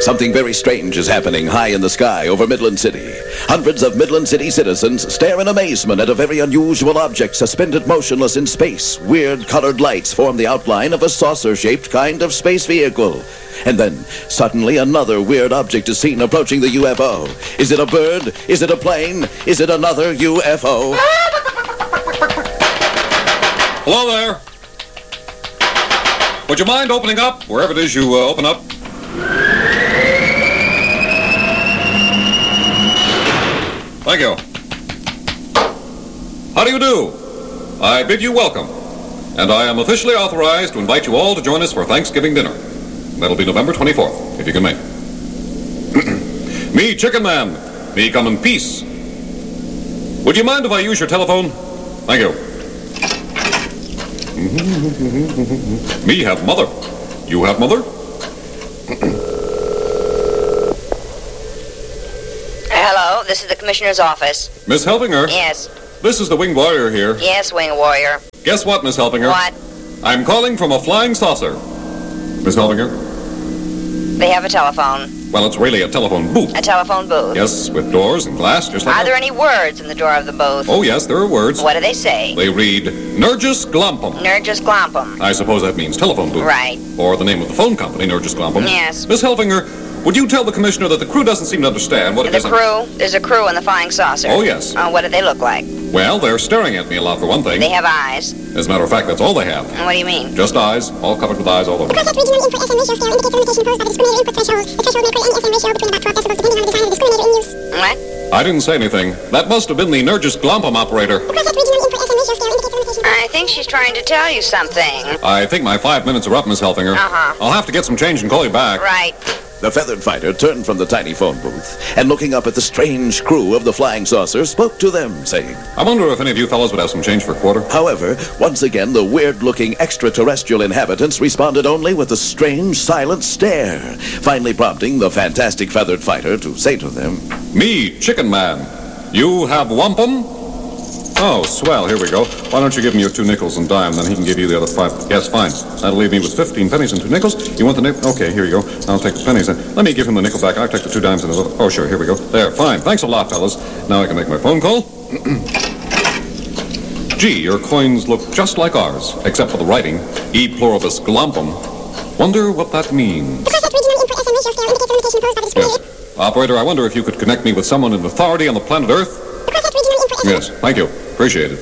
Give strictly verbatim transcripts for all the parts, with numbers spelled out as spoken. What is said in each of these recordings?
Something very strange is happening high in the sky over Midland City. Hundreds of Midland City citizens stare in amazement at a very unusual object suspended motionless in space. Weird colored lights form the outline of a saucer-shaped kind of space vehicle. And then, suddenly, another weird object is seen approaching the U F O. Is it a bird? Is it a plane? Is it another U F O? Hello there. Would you mind opening up, wherever it is you uh, open up? Thank you. How do you do? I bid you welcome. And I am officially authorized to invite you all to join us for Thanksgiving dinner. That'll be November twenty-fourth, if you can make it. Me, Chicken Man. Me come in peace. Would you mind if I use your telephone? Thank you. Me have mother. You have mother? Hello, this is the Commissioner's office. Miss Helfinger? Yes. This is the Winged Warrior here. Yes, Wing Warrior. Guess what, Miss Helfinger? What? I'm calling from a flying saucer. Miss Helfinger? They have a telephone. Well, it's really a telephone booth. A telephone booth. Yes, with doors and glass, just like Are that. there any words in the door of the booth? Oh, yes, there are words. What do they say? They read, Nergus Glompum. Nergus Glompum. I suppose that means telephone booth. Right. Or the name of the phone company, Nergus Glompum. Yes. Miss Helfinger, would you tell the Commissioner that the crew doesn't seem to understand what it The is... crew? There's a crew in the flying saucer. Oh, yes. Uh, what do they look like? Well, they're staring at me a lot, for one thing. They have eyes. As a matter of fact, that's all they have. And what do you mean? Just eyes, all covered with eyes all over. The process regional input S M ratio scale indicates a limitation posed by the discriminator input threshold. The threshold may put any S M ratio between about twelve decibels depending on the design of the discriminator in use. What? I didn't say anything. That must have been the Nergus Glompum operator. The process regional input S M ratio scale indicates a limitation. I think she's trying to tell you something. I think my five minutes are up, Miss Helfinger. Uh-huh. I'll have to get some change and call you back. Right. The feathered fighter turned from the tiny phone booth and, looking up at the strange crew of the flying saucer, spoke to them, saying, I wonder if any of you fellows would have some change for a quarter. However, once again, the weird-looking extraterrestrial inhabitants responded only with a strange, silent stare, finally prompting the fantastic feathered fighter to say to them, Me, Chicken Man. You have wampum? Oh, swell. Here we go. Why don't you give him your two nickels and dime, then he can give you the other five. Yes, fine. That'll leave me with fifteen pennies and two nickels. You want the nickel? Okay, here you go. I'll take the pennies. Then. Let me give him the nickel back. I'll take the two dimes and his other. Oh, sure. Here we go. There. Fine. Thanks a lot, fellas. Now I can make my phone call. Gee, your coins look just like ours, except for the writing. E pluribus glompum. Wonder what that means. The process regional input S M ratio scale indicates a limitation posed by the discriminator. Yes. Operator, I wonder if you could connect me with someone in authority on the planet Earth? The process regional input S M Yes, thank you. Appreciate it.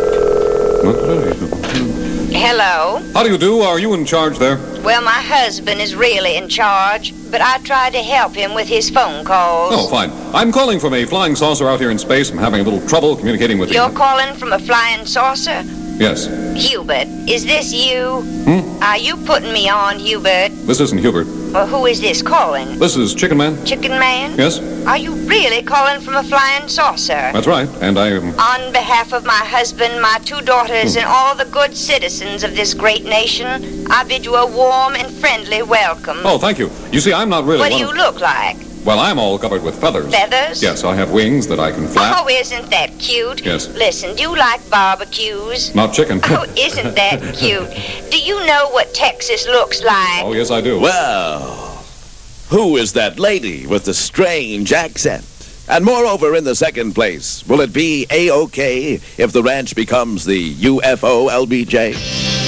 Hello? How do you do? Are you in charge there? Well, my husband is really in charge, but I tried to help him with his phone calls. Oh, fine. I'm calling from a flying saucer out here in space. I'm having a little trouble communicating with You're you. calling from a flying saucer? Yes. Hubert, is this you? Hmm? Are you putting me on, Hubert? This isn't Hubert. Well, who is this calling? This is Chicken Man. Chicken Man? Yes, Are you really calling from a flying saucer? that's right. And I am... On behalf of my husband, my two daughters, and all the good citizens of this great nation, I bid you a warm and friendly welcome. Oh, thank you. You see, I'm not really What do one you of... look like? Well, I'm all covered with feathers. Feathers? Yes, I have wings that I can flap. Oh, isn't that cute? Yes. Listen, do you like barbecues? Not chicken. Oh, isn't that cute? Do you know what Texas looks like? Oh, yes, I do. well, who is that lady with the strange accent? And moreover, in the second place, will it be A-OK if the ranch becomes the U F O L B J?